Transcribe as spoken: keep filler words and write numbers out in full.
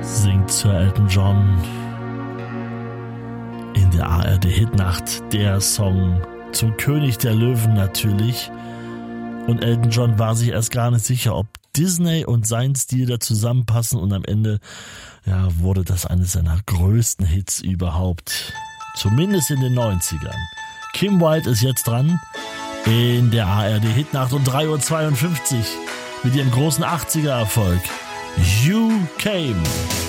singt Sir Elton John in der A R D-Hitnacht, der Song zum König der Löwen natürlich. Und Elton John war sich erst gar nicht sicher, ob Disney und sein Stil da zusammenpassen, und am Ende ja, wurde das eines seiner größten Hits überhaupt. Zumindest in den neunzigern. Kim Wilde ist jetzt dran in der A R D-Hitnacht um drei Uhr zweiundfünfzig mit ihrem großen achtziger-Erfolg You Came.